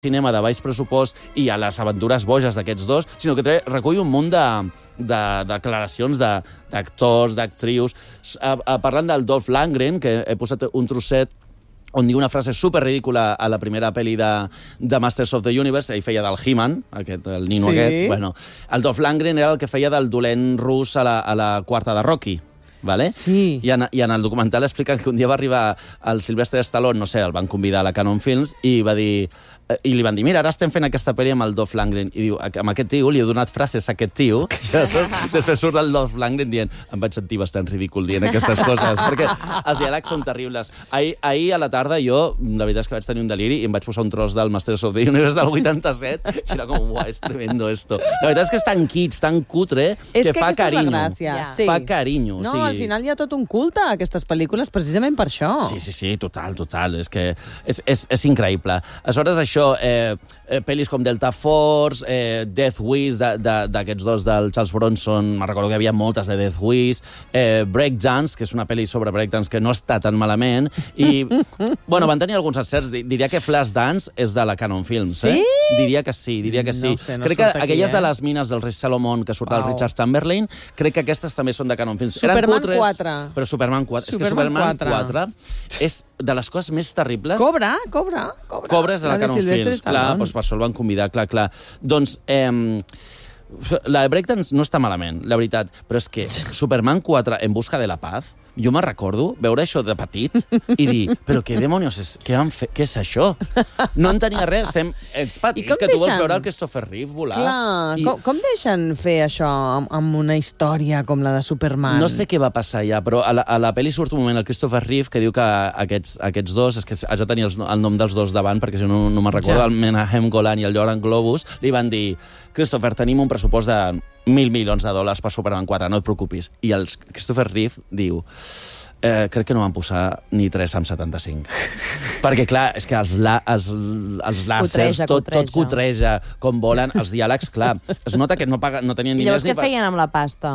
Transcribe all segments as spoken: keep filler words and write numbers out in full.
cinema de baix pressupost i a les aventures boges d'aquests dos, sinó que recull un munt de, de declaracions d'actors, d'actrius. Parlant del Dolph Lundgren, que he posat un trosset on diu una frase superridícula a la primera pel·li de, de Masters of the Universe, ell feia del He-Man, aquest, el nino sí. aquest. Bueno, el Dolph Lundgren era el que feia del dolent rus a la, a la quarta de Rocky. Vale? Sí. I, en, I en el documental expliquen que un dia va arribar el Sylvester Stallone, no sé, el van convidar a la Canon Films i va dir... I li van dir, mira, ara estem fent aquesta pel·li amb el Dolph Lundgren. I diu, amb aquest tio li he donat frases a aquest tio. Després surt el Dolph Lundgren dient, em vaig sentir bastant ridícul dient aquestes coses, perquè els diàlegs són terribles. Ahir, ahir a la tarda jo, la veritat és que vaig tenir un deliri i em vaig posar un tros del Masters of the Universe del vuitanta-set i era com, uah, és tremendo esto. La veritat és que és tan kitsch, tan cutre, és que, que fa carinyo. Gràcia. Sí. Fa carinyo. No, o sigui... al final hi ha tot un culte a aquestes pel·lícules precisament per això. Sí, sí, sí, total, total. És que és, és, és increïble. Aleshores, això... Eh, Eh, pel·lis com Delta Force, eh, Death Wish, d'aquests dos del Charles Bronson, me'n recordo que hi havia moltes de Death Wish, eh, Breakdance, que és una pel·li sobre breakdance que no està tan malament, i, bueno, van tenir alguns encerts. Diria que Flashdance és de la Canon Films, eh? Sí? Diria que sí, diria que sí. No sé, no crec que aquí, aquelles eh? de les mines del rei Salomon que surt wow. el Richard Chamberlain, crec que aquestes també són de Canon Films. Superman cutres, quatre. Però Superman quatre. Superman és que Superman quatre. quatre és de les coses més terribles. Cobra, cobra, cobra. Cobra és de la, la Canon Films. Clar, doncs per això el van convidar, clar, clar. Doncs, eh, la de Breakdance no està malament, la veritat, però és que Superman quatre en busca de la paz, jo me'n recordo veure això de petit i dir, però què demonios és? Què, han fet? Què és això? No en tenia res. Sem... Ets petit, que tu deixen... vols veure el Christopher Reeve volar. Clar, i... com, com deixen fer això amb, amb una història com la de Superman? No sé què va passar ja, però a la, a la pel·li surt un moment el Christopher Reeve que diu que aquests, aquests dos, és que haig de tenir el, el nom dels dos davant, perquè si no, no me'n recordo, ja. el Menahem Golan i el Joran Globus, li van dir, Christopher, tenim un pressupost de mil milions de dòlars per Superman quatre, no et preocupis. I el Christopher Reeve diu, eh, crec que no van posar ni tres amb setanta-cinc. Perquè, clar, és que els, la, els, els làsers, cutreja, tot, cutreja. tot cutreja, com volen, els diàlegs, clar, es nota que no, paga, no tenien I diners... llavors què feien amb la pasta?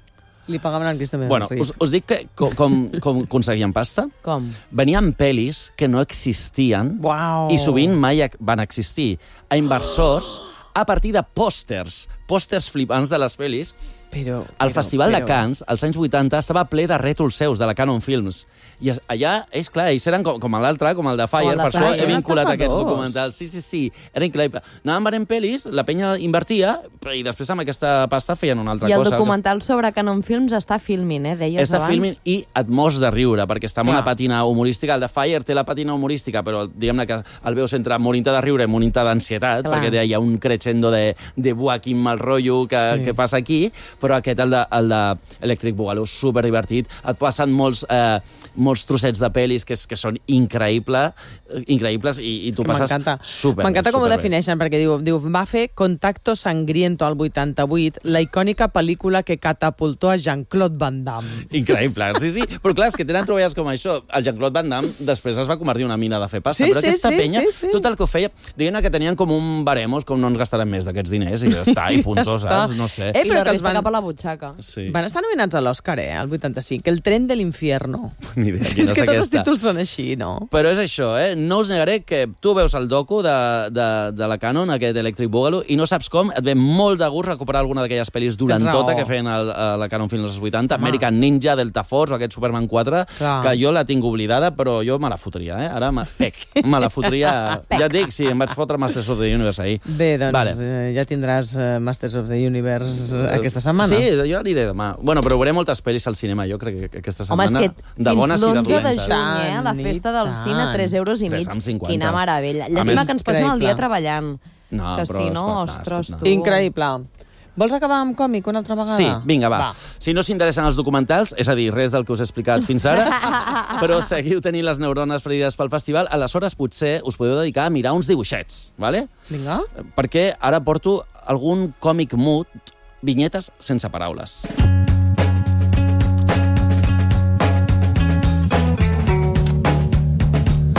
Li pagaven al Christopher Bueno, Reeve. us, us dic que, com, com, com aconseguien pasta? Com? Venien pel·lis que no existien Uau. i sovint mai van existir a inversors a partir de pòsters, pòsters flipants de les pel·lis. Però, El però, Festival però... de Cannes, als anys vuitanta, estava ple de rètols seus de la Canon Films. I allà, és clar, ells eren com, com l'altre, com el de Fire, el de per Fire. això he vinculat Estafadors. aquests documentals. Sí, sí, sí, era increïble. Anàvem venent pel·lis, la penya invertia, i després amb aquesta pasta feien una altra I el cosa. documental sobre Canon Films està filming, eh? Deies Està abans. filming i et mors de riure, perquè està amb Clar. una pàtina humorística. El de Fire té la pàtina humorística, però diguem-ne que el veus entre morint de riure i morint d'ansietat, Clar. perquè hi ha un crescendo de, de buah, quin mal rotllo que, Sí. que passa aquí, però aquest, el de, el de Electric Boogaloo, superdivertit. Et passen molts, eh, molts trossets de pel·lis que, és, que són increïble, increïbles i, i tu passes super. M'encanta com ho superbé. defineixen, perquè diu, diu, va fer Contacto Sangriento al vuitanta-vuit, la icònica pel·lícula que catapultó a Jean-Claude Van Damme. Increïble, sí, sí. Però clar, és que tenen troballes com això. El Jean-Claude Van Damme després es va convertir en una mina de fer pasta, Sí, però sí, aquesta sí, penya, sí, sí. tot el que ho feia, diguem que tenien com un baremos, com no ens gastarem més d'aquests diners, i ja està, i punto, Ja està. saps? No sé. Eh, I però la que els resta van- cap a la butxaca. Sí. Van estar nominats a l'Oscar, eh, al vuitanta-cinc. El tren de l'infierno. Ni idea, És quina que tots els aquesta. títols són així, no? Però és això, eh? No us negaré que tu veus el docu de, de, de la Canon, aquest Electric Boogaloo, i no saps com, et ve molt de gust recuperar alguna d'aquelles pel·lis durant Tens raó. tota que feien el, a la Canon Films als vuitanta, Home. American Ninja, Delta Force o aquest Superman quatre, Clar. que jo la tinc oblidada, però jo me la fotria, eh? Ara me, pec, me la fotria... Ja et dic, sí, em vaig fotre Masters of the Universe ahir. Bé, doncs Vale. eh, ja tindràs eh, Masters of the Universe eh, aquesta setmana. Sí, jo aniré demà. Bueno, però veuré moltes pel·lis al cinema, jo crec que aquesta Home, setmana. és que de fins bones i de l'onze de dolentes. juny, eh, a la Tant, festa del i cine, tant. tres euros i tres mig. amb cinquanta. Quina meravella. A Llàstima més- que ens passem el dia Increïble. treballant. No, que però si es no, pot anar, es ostres, pot tu. anar. Increïble. Vols acabar amb còmic una altra vegada? Sí, vinga, va. Va. Si no s'interessen els documentals, és a dir, res del que us he explicat fins ara, però seguiu tenint les neurones ferides pel festival, aleshores potser us podeu dedicar a mirar uns dibuixets, vale? Vinga. Perquè ara porto algun còmic mut, vinyetes sense paraules.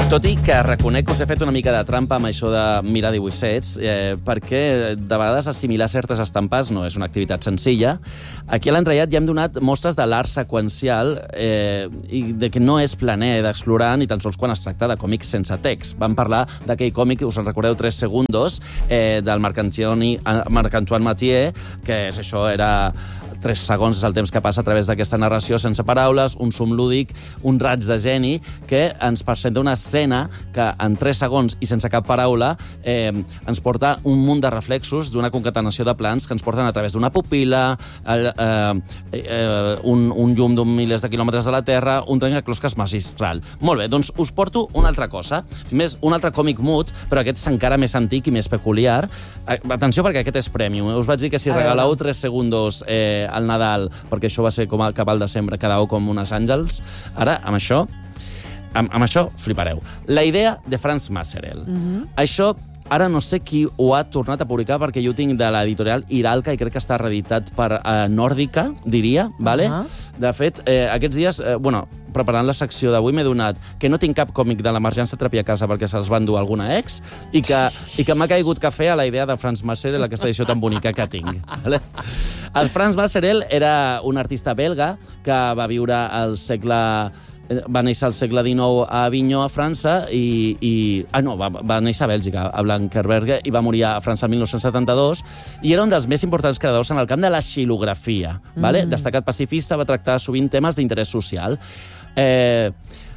Tot i que reconec que us he fet una mica de trampa amb això de mirar dibuixets, eh, perquè de vegades assimilar certes estampes no és una activitat senzilla. Aquí a l'entrellat ja hem donat mostres de l'art seqüencial eh, i de que no és planer d'explorar ni tan sols quan es tracta de còmics sense text. Vam parlar d'aquell còmic, us en recordeu, tres segundos, eh, del Marc-Antoine Mathieu, que és això, era... tres segons és el temps que passa a través d'aquesta narració sense paraules, un zoom lúdic, un raig de geni, que ens presenta una escena que en tres segons i sense cap paraula eh, ens porta un munt de reflexos d'una concatenació de plans que ens porten a través d'una pupil·la, eh, eh, un, un llum d'un milers de quilòmetres de la Terra, un trencaclosques magistral. Molt bé, doncs us porto una altra cosa, més un altre còmic mut, però aquest és encara més antic i més peculiar. Eh, atenció, perquè aquest és premium. Us vaig dir que si regaleu tres segundos eh, al Nadal, perquè això va ser com cap al desembre, quedau com unes àngels. Ara, amb això, amb, amb això flipareu. La idea de Franz Maserel. Uh-huh. Això, ara no sé qui ho ha tornat a publicar, perquè jo tinc de l'editorial Iralca i crec que està reeditat per eh, Nòrdica, diria, vale? Uh-huh. De fet, eh, aquests dies, eh, bueno, preparant la secció d'avui m'he donat que no tinc cap còmic de l'emergència Trapi a casa perquè se'ls van dur alguna ex i que, i que m'ha caigut cafè a la idea de Franz Maserel, aquesta edició tan bonica que tinc. Vale? El Franz Maserel era un artista belga que va viure al segle... va néixer al segle dinou a Avinyó, a França, i... i ah, no, va, va néixer a Bèlgica, a Blankenberge, i va morir a França el mil nou-cents setanta-dos, i era un dels més importants creadors en el camp de la xilografia. Mm. Vale? Destacat pacifista, va tractar sovint temes d'interès social. Eh...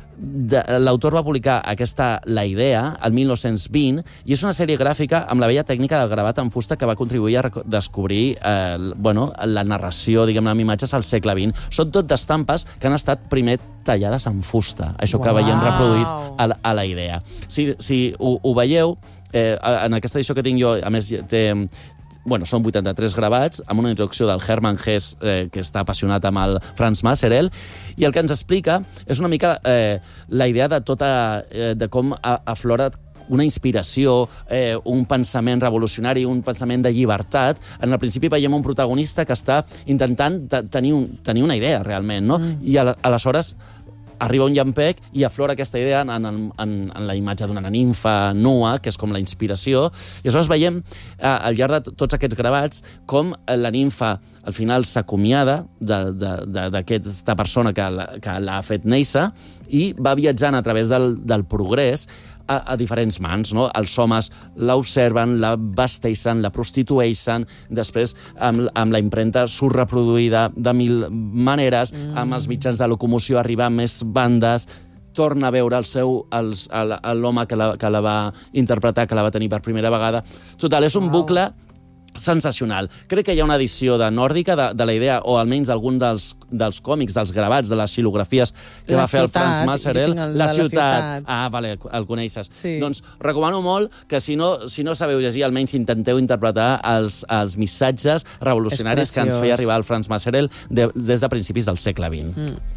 L'autor va publicar aquesta La idea el mil nou-cents vint i és una sèrie gràfica amb la vella tècnica del gravat en fusta que va contribuir a descobrir eh, bueno, la narració, diguem-ne, amb imatges al segle vint. Són tot d'estampes que han estat primer tallades en fusta, això que Uau. veiem reproduït a, a La idea. Si, si ho, ho veieu, eh, en aquesta edició que tinc jo, a més, té... Bueno, són vuitanta-tres gravats, amb una introducció del Hermann Hesse, eh, que està apassionat amb el Franz Maserel, i el que ens explica és una mica eh, la idea de tota, eh, de com aflora una inspiració, eh, un pensament revolucionari, un pensament de llibertat. En el principi veiem un protagonista que està intentant tenir, un, tenir una idea, realment, no? Mm. I aleshores arriba un llampec i aflora aquesta idea en, en, en, en la imatge d'una ninfa nua, que és com la inspiració. I aleshores veiem, eh, al llarg de tots aquests gravats, com la ninfa al final s'acomiada d'aquesta persona que l'ha fet néixer i va viatjant a través del, del progrés a, a diferents mans, no? Els homes l'observen, la vesteixen, la prostitueixen, després amb, amb la impremta surt reproduïda de mil maneres, mm. amb els mitjans de locomoció arribar a més bandes, torna a veure el seu, els, l'home que, la, que la va interpretar, que la va tenir per primera vegada. Total, és un wow. bucle sensacional. Crec que hi ha una edició de Nòrdica de, de la idea, o almenys d'algun dels, dels còmics, dels gravats, de les xilografies que la va fer ciutat, el Franz Maserel. El la, la ciutat. ciutat. Ah, vale, el coneixes. Sí. Doncs recomano molt que si no, si no sabeu llegir, almenys intenteu interpretar els, els missatges revolucionaris que ens feia arribar el Franz Maserel de, des de principis del segle vint.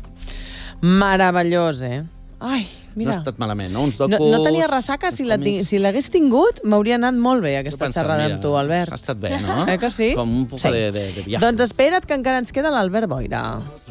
Mm. Meravellós, eh? Ai, mira. No ha estat malament, no? Uns docus... No, no tenia ressaca. Si l'hagués si tingut, m'hauria anat molt bé aquesta pensant, xerrada mira, amb tu, Albert. Ha estat bé, no? Eh que sí? Com un poc sí. de, de, de viatge. Doncs espera't, que encara ens queda l'Albert Boira.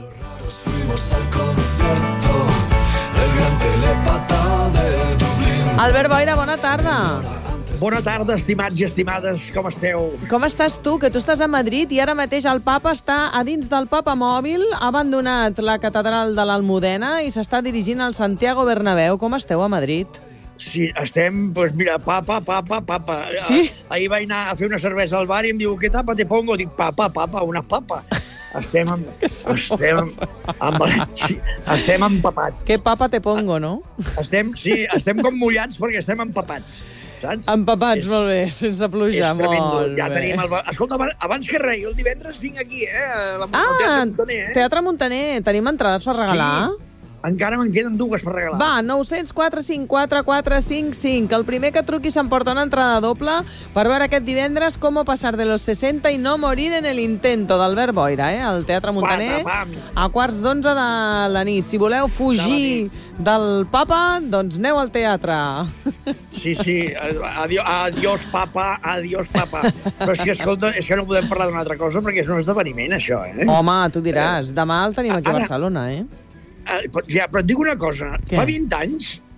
Albert Boira, bona tarda. Bona tarda, estimats i estimades, com esteu? Com estàs tu? Que tu estàs a Madrid i ara mateix el papa està a dins del papamòbil, ha abandonat la catedral de l'Almudena i s'està dirigint al Santiago Bernabéu. Com esteu a Madrid? Sí, estem, doncs mira, papa, papa, papa. Sí? Ahir vaig anar a fer una cervesa al bar i em diu, què tapa te pongo? Dic, papa, papa, una papa. Estem, amb, estem, amb, sí, estem empapats. Què papa te pongo, no? Estem, sí, estem com mullats perquè estem empapats. Saps? Empapats, és, molt bé, sense pluja, molt ja bé. Tenim el... Escolta, abans que res, el divendres vinc aquí, eh? La, ah, Teatre Montaner, eh? Teatre Montaner. Tenim entrades per regalar? Sí. Encara me'n queden dues per regalar. Va, nou zero quatre cinc quatre quatre cinc cinc. El primer que truqui s'emporta una entrada doble per veure aquest divendres Com passar de los sesenta i no morir en el intento, d'Albert Boira, eh? Al Teatre Montaner, a quarts d'onze de la nit. Si voleu fugir del papa, doncs aneu al teatre. Sí, sí. Adiós, adiós papa, adiós papa. Però és que, escolta, és que no podem parlar d'una altra cosa perquè és un esdeveniment, això, eh? Home, tu diràs. Demà el tenim aquí a Barcelona, eh? Ja, però et dic una cosa. Què? Fa vint anys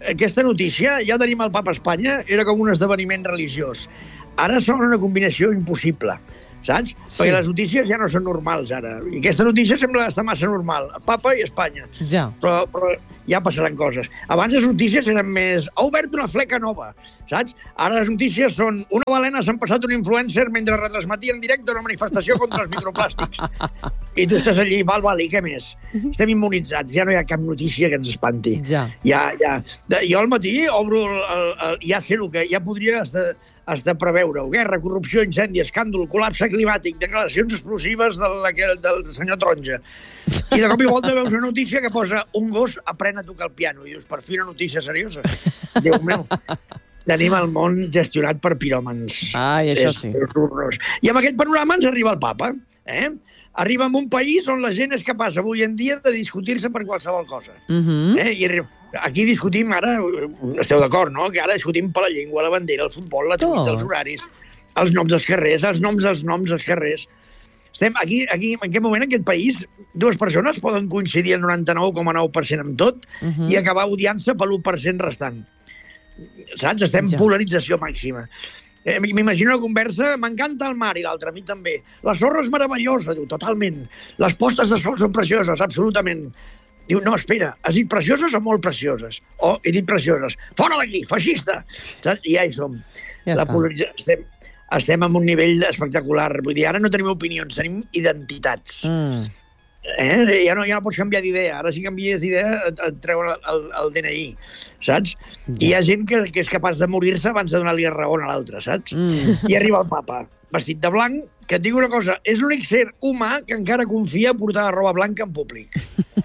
aquesta notícia, ja tenim el papa a Espanya, era com un esdeveniment religiós. Ara són una combinació impossible, saps? Sí. Perquè les notícies ja no són normals, ara. I aquesta notícia sembla estar massa normal. Papa i Espanya. Ja. Però, però ja passaran coses. Abans les notícies eren més... Ha obert una fleca nova, saps? Ara les notícies són... Una balena s'ha passat un influencer mentre retransmetia en directe una manifestació contra els microplàstics. I tu estàs allí, val, val, i què més? Estem immunitzats, ja no hi ha cap notícia que ens espanti. Ja. Ja, ja. Jo al matí obro el... el, el ja sé el que... Ja podria... Estar, has de preveure-ho. Guerra, corrupció, incendi, escàndol, col·lapse climàtic, declaracions explosives del, del senyor Taronja. I de cop i volta veus una notícia que posa un gos aprèn a tocar el piano. I dius, per fi una notícia seriosa. Déu meu. Tenim el món gestionat per piròmans. Ai, això sí. I amb aquest panorama ens arriba el papa. Eh? Arriba en un país on la gent és capaç avui en dia de discutir-se per qualsevol cosa. Uh-huh. Eh? I aquí discutim ara, esteu d'acord, no? Que ara discutim per la llengua, la bandera, el futbol, la truita, els horaris, els noms dels carrers, els noms dels noms dels carrers. Estem aquí, aquí en aquest moment, en aquest país, dues persones poden coincidir el noranta-nou coma nou per cent amb tot uh-huh. i acabar odiant-se per l'u per cent restant. Saps? Estem en ja. polarització màxima. Eh, M'imagino una conversa, m'encanta el mar, i l'altre, a mi també. La sorra és meravellosa, diu, totalment. Les postes de sol són precioses, absolutament. Diu, no, espera, has dit precioses o molt precioses? O he dit precioses. Fora d'aquí, feixista! Saps? I ja hi som. Ja la polaritza... estem, estem en un nivell espectacular. Vull dir, ara no tenim opinions, tenim identitats. Mm. Eh? Ja, no, ja no pots canviar d'idea. Ara si canvies d'idea et, et treuen el, el, el D N I, saps? Ja. I hi ha gent que, que és capaç de morir-se abans de donar-li raó a l'altre, saps? Mm. I arriba el papa, vestit de blanc, que et dic una cosa, és l'únic ser humà que encara confia a portar la roba blanca en públic.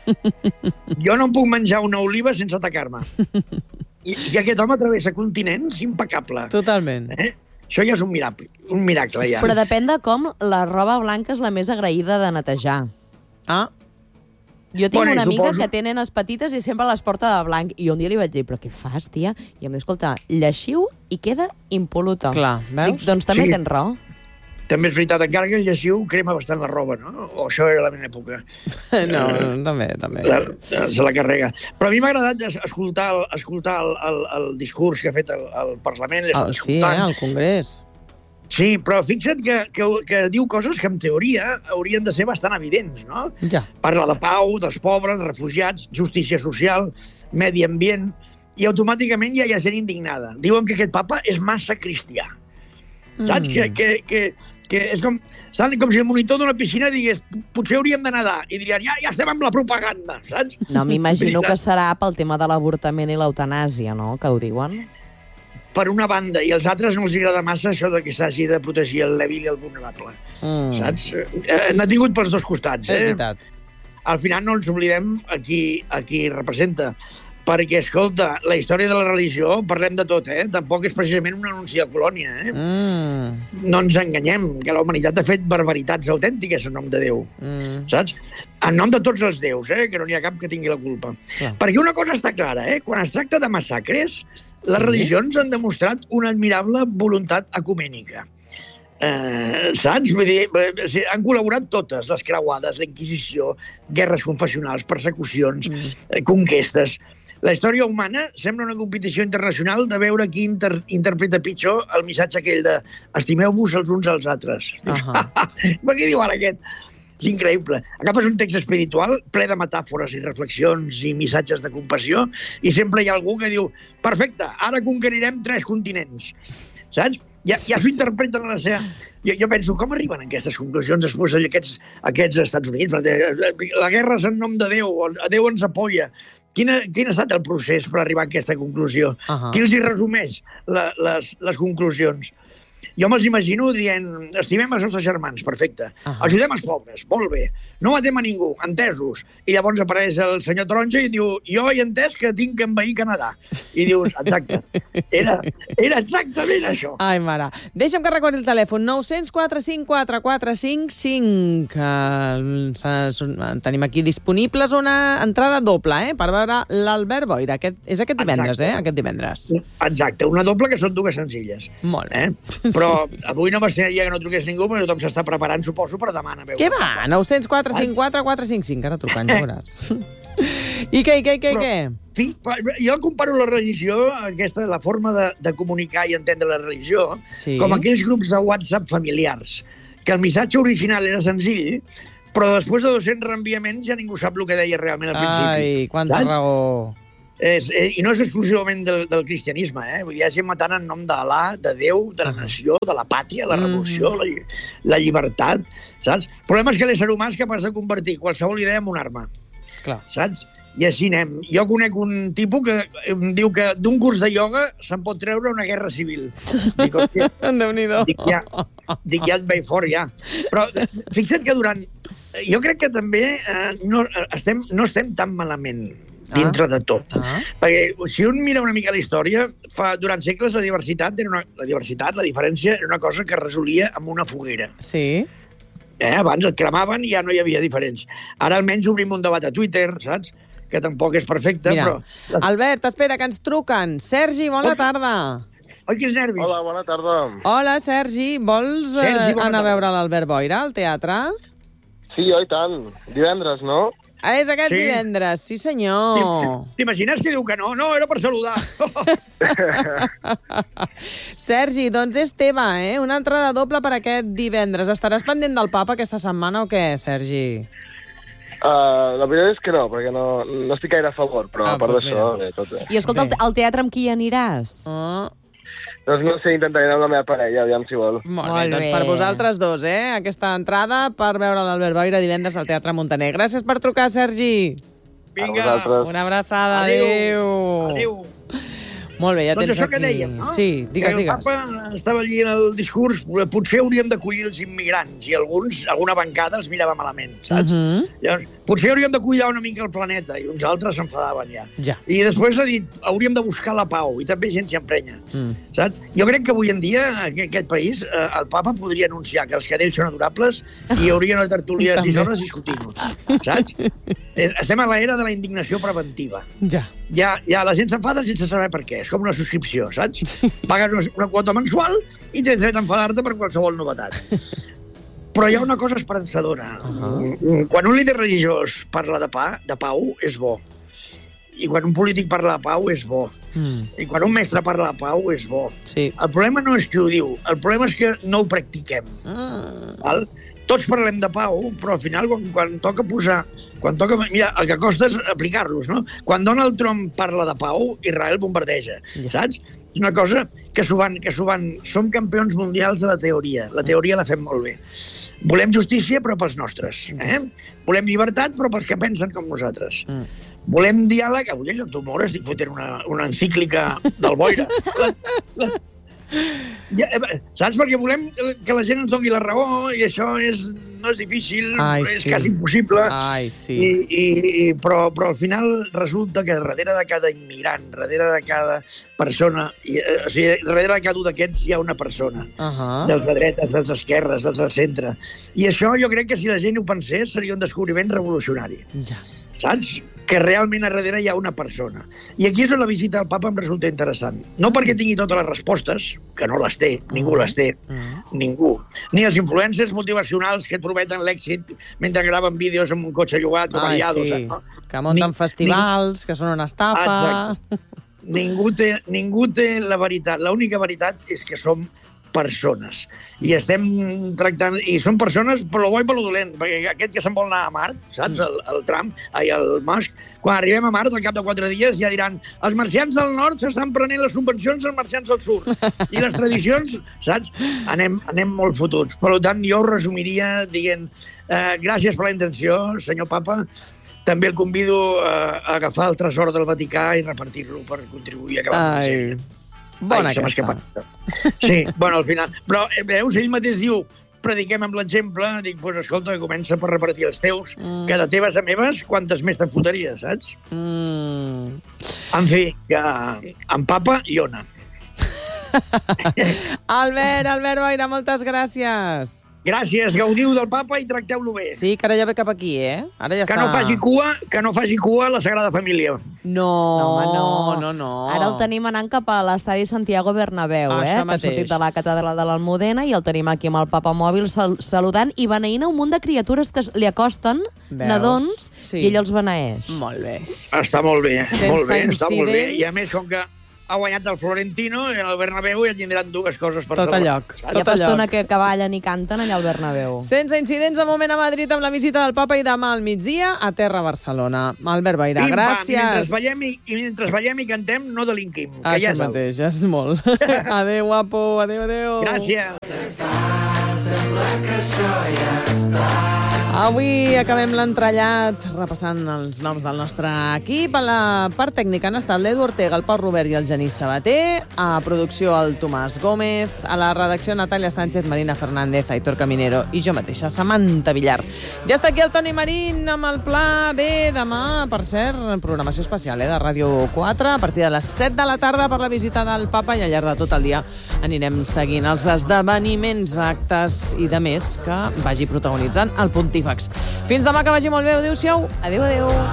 Jo no em puc menjar una oliva sense atacar-me. I, I aquest home travessa continents impecable. Totalment. Eh? Això ja és un miracle, un miracle ja. Però depèn de com la roba blanca és la més agraïda de netejar. Ah. Jo tinc Bueno, una amiga suposo... que té nenes petites i sempre les porta de blanc. I un dia li vaig dir, però què fas, tia? I em diu, escolta, lleixiu i queda impol·luta. Clar, veus? Dic, doncs també Sí. tens raó. També és veritat, encara que el lleixiu crema bastant la roba, no? O això era la meva època. No, uh, també, també. La, se la carrega. Però a mi m'ha agradat escoltar el, escoltar el, el, el discurs que ha fet el, el Parlament. El, sí, eh, al Congrés. Sí, però fixa't que, que, que diu coses que en teoria haurien de ser bastant evidents, no? Ja. Parla de pau, dels pobres, refugiats, justícia social, medi ambient, i automàticament ja hi ha gent indignada. Diuen que aquest papa és massa cristià. Saps? Mm. Que, que, que, que és com, estan com si el monitor d'una piscina digués potser hauríem de nedar, i dirien ja, ja estem amb la propaganda, saps? No, m'imagino que serà pel tema de l'avortament i l'eutanàsia, no?, que ho diuen. Per una banda, i als altres no els agrada massa això de que s'hagi de protegir el dèbil i el vulnerable. Mm. Saps? Eh, N'ha tingut pels dos costats. Eh? És veritat. Al final no ens oblidem a qui, a qui representa. Perquè, escolta, la història de la religió, parlem de tot, eh? Tampoc és precisament un anunci de colònia, eh? Mm. No ens enganyem, que la humanitat ha fet barbaritats autèntiques en nom de Déu, mm. saps? En nom de tots els déus, eh? Que no n'hi ha cap que tingui la culpa. Clar. Perquè una cosa està clara, eh? Quan es tracta de massacres, les sí. religions han demostrat una admirable voluntat ecumènica. Eh, saps? Vull dir, han col·laborat totes, les creuades, la Inquisició, guerres confessionals, persecucions, mm. eh, conquestes. La història humana sembla una competició internacional de veure qui inter interpreta pitjor el missatge aquell de estimeu-vos els uns als altres. Uh -huh. Per què diu ara aquest? És increïble. Agafes un text espiritual ple de metàfores i reflexions i missatges de compassió i sempre hi ha algú que diu perfecte, ara conquerirem tres continents. Saps? Ja, ja s'ho interpreten a la seva... Jo, jo penso, com arriben a aquestes conclusions després aquests, aquests Estats Units? La guerra és en nom de Déu, Déu ens apoya. Quina, quin ha estat el procés per arribar a aquesta conclusió? Uh -huh. Qui els hi resumeix la, les, les conclusions? Jo me'ls imagino dient, estimem els nostres germans, perfecte. Uh -huh. Ajudem els pobres, molt bé. No matem a ningú, entesos. I llavors apareix el senyor Taronja i diu, jo he entès que tinc que envair Canadà. I dius, exacte, era, era exactament això. Ai, mare. Deixa'm que recordi el telèfon, nou zero quatre cinc quatre quatre cinc cinc. Uh, tenim aquí disponibles una entrada doble, eh?, per veure l'Albert Boira. Aquest, és aquest divendres, exacte. eh?, aquest divendres. Exacte, una doble que són dues senzilles. Molt bé. Eh? Però avui no m'estranyaria que no truqués ningú, però tothom s'està preparant, suposo, per demà. Què va? nou zero quatre cinc quatre quatre cinc cinc, ara trucant, ja veuràs. I què, i què, i què, però, què? fi, jo comparo la religió, aquesta, la forma de, de comunicar i entendre la religió, Sí. com aquells grups de WhatsApp familiars, que el missatge original era senzill, però després de dos-cents reenviaments ja ningú sap el que deia realment al principi. Ai, quanta saps? raó. És, eh, I no és exclusivament del, del cristianisme, eh? Vull dir, hi ha gent matant en nom d'Alà, de Déu, de la nació, de la pàtria, la revolució, la, lli- la llibertat, saps? El problema és que l'ésser humà és capaç de convertir qualsevol idea en una arma, Clar. saps? I així anem. Jo conec un tipus que em diu que d'un curs de ioga se'n pot treure una guerra civil. Dic, hòstia, Déu-n'hi-do. dic, ja, dic, ja et veig fort, ja. Però eh, fixa't que durant... Jo crec que també eh, no, estem, no estem tan malament dintre de tot. Ah. Perquè si un mira una mica la història, fa, durant segles la diversitat, era una, la diversitat, la diferència, era una cosa que es resolia amb una foguera. Sí. Eh? Abans et cremaven i ja no hi havia diferents. Ara almenys obrim un debat a Twitter, saps? Que tampoc és perfecte, Mira, però... Albert, espera, que ens truquen. Sergi, bona Oi. tarda. Oi, quins nervis. Hola, bona tarda. Hola, Sergi. Vols eh, Sergi, bona anar a tarda. veure l'Albert Boira al teatre? Sí, oi tant. Divendres, no? Ah, és aquest Sí. divendres, sí senyor. T'imagines que diu que no? No, era per saludar. Sergi, doncs és teva, eh? Una entrada doble per aquest divendres. Estaràs pendent del papa aquesta setmana o què, Sergi? Uh, la veritat és que no, perquè no, no estic gaire a favor, però Ah, a part doncs d'això, mira. bé, tot bé. I escolta, Bé. al, al teatre amb qui aniràs? Oh, Doncs no sé, intentaré anar amb la meva parella, aviam si vol. molt, Molt bé, doncs bé. per vosaltres dos, eh? Aquesta entrada per veure l'Albert Boira divendres al Teatre Montaner. Gràcies per trucar, Sergi. Vinga. A vosaltres. Una abraçada, adéu. Adéu. Molt bé, ja Doncs tens això aquí... que dèiem, no? Sí, digues, que digues. el papa estava allí en el discurs, potser hauríem d'acollir els immigrants, i alguns, alguna bancada els mirava malament, saps? Mhm. Llavors, potser hauríem de cuidar una mica el planeta, i uns altres s'enfadaven ja. Ja. I després ha dit, hauríem de buscar la pau, i també gent s'hi emprenya, Mm. saps? Jo crec que avui en dia, en aquest país, eh, el papa podria anunciar que els cadells són adorables i hi hauria una tertúlia de sis També. hores discutint-ho, saps? Eh, Estem a l'era de la indignació preventiva. Ja. Ja, ja la gent s'enfada sense saber per què. És com una subscripció, saps? Pagues una, una quota mensual i tens dret a enfadar-te per qualsevol novetat. Però hi ha una cosa esperançadora. Uh-huh. Quan un líder religiós parla de, pa, de pau, és bo. I quan un polític parla de pau, és bo. Mm. I quan un mestre parla de pau, és bo. Sí. El problema no és qui ho diu, el problema és que no ho practiquem. Mm. Val? Tots parlem de pau, però al final, quan, quan toca posar... Quan toca, mira, el que costa és aplicar-los, no? Quan Donald Trump parla de pau, Israel bombardeja, Ja. saps? És una cosa que s'ho van, que s'ho van... Som campions mundials de la teoria. La teoria la fem molt bé. Volem justícia, però pels nostres. Eh? Volem llibertat, però pels que pensen com nosaltres. Mm. Volem diàleg... Avui en lloc d'humor estic fotent una, una encíclica del Boira. La, la, ja, eh, saps? Perquè volem que la gent ens doni la raó i això és, no és difícil, Ai, és sí. quasi impossible. Ai, sí. I, i, i, però, però al final resulta que darrere de cada immigrant, darrere de cada persona, i, eh, o sigui, darrere de cada un d'aquests hi ha una persona. Uh -huh. Dels de dretes, dels esquerres, dels del centre. I això jo crec que si la gent ho pensés seria un descobriment revolucionari. Ja. Saps? Que realment a darrere hi ha una persona. I aquí és on la visita al papa em resulta interessant. No perquè tingui totes les respostes, que no les té, ningú les té, Mm. ningú. Ni els influencers motivacionals que et prometen l'èxit mentre graven vídeos amb un cotxe llogat o Ai, variado, sí. saps? No? Que munten Ni- festivals, que són una estafa... Exacte. Ningú té, ningú té la veritat. L'única veritat és que som persones. I estem tractant... I són persones per lo bo i per lo dolent. Perquè aquest que se'n vol anar a Mart, saps? El, el Trump, ai, el Musk, quan arribem a Mart, al cap de quatre dies, ja diran els marcians del nord s'estan prenent les subvencions als marcians del sud. I les tradicions, saps? Anem, anem molt fotuts. Per tant, jo ho resumiria dient eh, gràcies per la intenció, senyor papa. També el convido a, a agafar el tresor del Vaticà i repartir-lo per contribuir a acabar amb la Ai, misèria. bona Ai, se m'ha aquesta. escapat. Sí, bueno, al final... Però, eh, veus, ell mateix diu prediquem amb l'exemple, dic, doncs escolta, comença per repartir els teus, Mm. que de teves a meves, quantes més te'n fotries, saps? Mm. En fi, que en papa i ona. Albert, Albert Boira, moltes gràcies. Gràcies, gaudiu del papa i tracteu-lo bé. Sí, que ara ja ve cap aquí, eh? Ara ja Que està... no faci cua, que no faci cua a la Sagrada Família. No, home, no, no, no. Ara el tenim anant cap a l'estadi Santiago Bernabéu, Ah, eh? això Que ha mateix. sortit de la catedral de l'Almudena i el tenim aquí amb el papa mòbil sal saludant i beneint a un munt de criatures que es- li acosten, Veus? nadons, Sí. i ell els beneeix. Molt bé. Està molt bé, Sense molt bé, està molt bé. incidents. I a més, com que ha guanyat el Florentino, en el Bernabéu ja tindran dues coses per Tot a celebrar. lloc. Saps? Hi ha Tot a fa estona lloc. que, que ballen i canten allà al Bernabéu. Sense incidents de moment a Madrid amb la visita del papa i demà al migdia a terra Barcelona. Albert Beirà, Pim, pam, gràcies. I mentre ballem i, i mentre ballem i cantem, no delinquim. Que Això ja és el... mateix, ja és molt. Adéu, guapo, adéu, adéu. Gràcies. Avui acabem l'entrellat repassant els noms del nostre equip. A la part tècnica han estat l'Edu Ortega, el Pau Robert i el Genís Sabater. A producció el Tomàs Gómez. A la redacció Natàlia Sánchez, Marina Fernández, Aitor Caminero i jo mateixa, Samantha Villar. Ja està aquí el Toni Marín amb el Pla B. Demà, per cert, programació especial eh, de Ràdio quatre, a partir de les set de la tarda per la visita del papa i al llarg de tot el dia anirem seguint els esdeveniments, actes i de més que vagi protagonitzant el Pontífex. Fins demà, que vagi molt bé. Adéu-siau. Adéu, adéu.